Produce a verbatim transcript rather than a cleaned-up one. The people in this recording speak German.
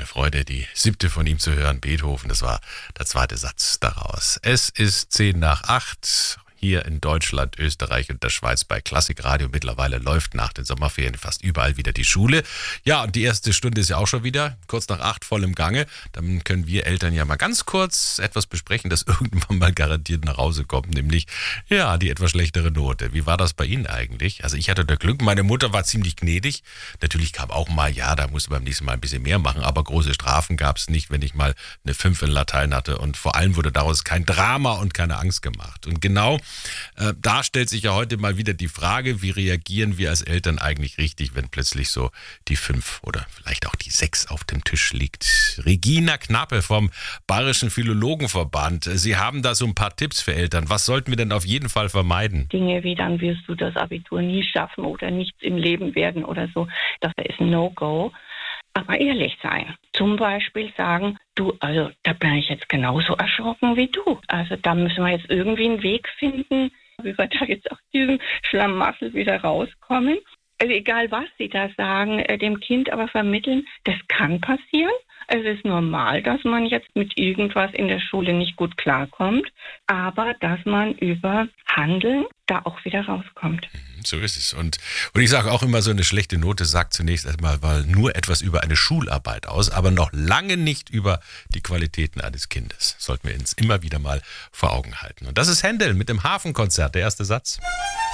eine Freude, die siebte von ihm zu hören, Beethoven. Das war der zweite Satz daraus. Es ist zehn nach acht. Hier in Deutschland, Österreich und der Schweiz bei Klassikradio. Mittlerweile läuft nach den Sommerferien fast überall wieder die Schule. Ja, und die erste Stunde ist ja auch schon wieder kurz nach acht voll im Gange. Dann können wir Eltern ja mal ganz kurz etwas besprechen, das irgendwann mal garantiert nach Hause kommt, nämlich, ja, die etwas schlechtere Note. Wie war das bei Ihnen eigentlich? Also ich hatte da Glück, meine Mutter war ziemlich gnädig. Natürlich kam auch mal, ja, da musste man beim nächsten Mal ein bisschen mehr machen, aber große Strafen gab es nicht, wenn ich mal eine fünf in Latein hatte. Und vor allem wurde daraus kein Drama und keine Angst gemacht. Und genau Äh, da stellt sich ja heute mal wieder die Frage, wie reagieren wir als Eltern eigentlich richtig, wenn plötzlich so die fünf oder vielleicht auch die sechs auf dem Tisch liegt. Regina Knappe vom Bayerischen Philologenverband. Sie haben da so ein paar Tipps für Eltern. Was sollten wir denn auf jeden Fall vermeiden? Dinge wie, dann wirst du das Abitur nie schaffen oder nichts im Leben werden oder so. Das ist ein No-Go. Aber ehrlich sein. Zum Beispiel sagen, du, also da bin ich jetzt genauso erschrocken wie du. Also da müssen wir jetzt irgendwie einen Weg finden, wie wir da jetzt aus diesem Schlamassel wieder rauskommen. Also egal, was sie da sagen, äh, dem Kind aber vermitteln, das kann passieren. Es ist normal, dass man jetzt mit irgendwas in der Schule nicht gut klarkommt, aber dass man über Handeln da auch wieder rauskommt. So ist es. Und, und ich sage auch immer, so eine schlechte Note sagt zunächst erstmal mal nur etwas über eine Schularbeit aus, aber noch lange nicht über die Qualitäten eines Kindes. Sollten wir uns immer wieder mal vor Augen halten. Und das ist Händel mit dem Hafenkonzert, der erste Satz.